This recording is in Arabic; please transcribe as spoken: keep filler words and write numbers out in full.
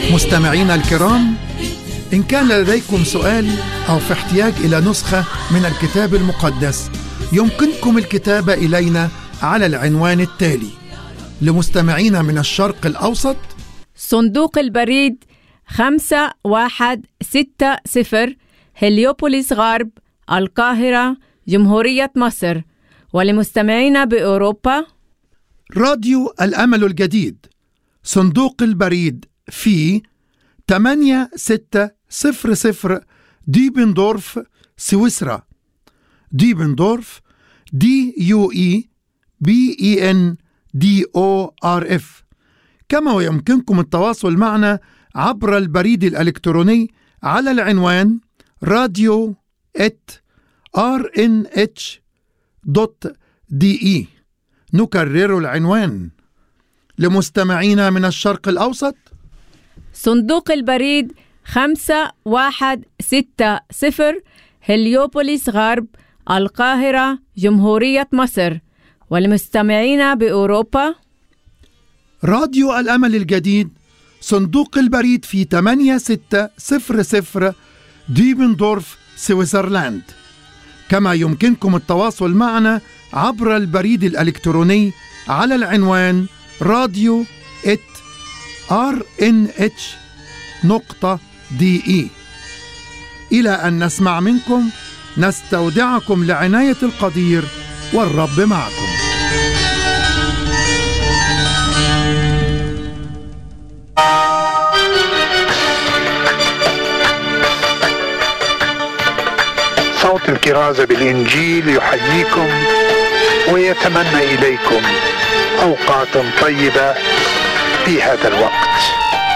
مستمعينا الكرام، إن كان لديكم سؤال أو في احتياج إلى نسخة من الكتاب المقدس يمكنكم الكتابة إلينا على العنوان التالي: لمستمعينا من الشرق الأوسط، صندوق البريد خمسة واحد ستة صفر، هليوبوليس غرب، القاهرة، جمهورية مصر. ولمستمعينا بأوروبا، راديو الأمل الجديد، صندوق البريد في ثمانية ستة صفر صفر، ديبندورف، سويسرا. ديبندورف، دي يو إي بي إي إن دي أو آر إف. كما ويمكنكم التواصل معنا عبر البريد الإلكتروني على العنوان راديو آت آر إن إتش دوت دي إي. نكرر العنوان: لمستمعينا من الشرق الأوسط، صندوق البريد خمسة واحد ستة صفر، هليوبوليس غرب، القاهرة، جمهورية مصر. ولمستمعينا بأوروبا، راديو الأمل الجديد، صندوق البريد في ثمانية ستة صفر صفر، ديبندورف، سويسرلاند. كما يمكنكم التواصل معنا عبر البريد الإلكتروني على العنوان راديو آت آر إن إتش نقطة دي إي. إلى أن نسمع منكم، نستودعكم لعناية القدير، والرب معكم. صوت الكرازة بالإنجيل يحييكم ويتمنى إليكم أوقات طيبة في هذا الوقت.